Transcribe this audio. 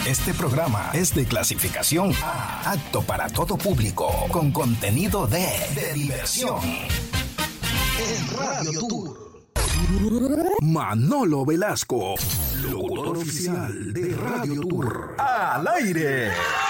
Este programa es de clasificación A, apto para todo público, con contenido de diversión. El Radio Tour. Manolo Velasco, locutor oficial de Radio Tour. ¡Al aire!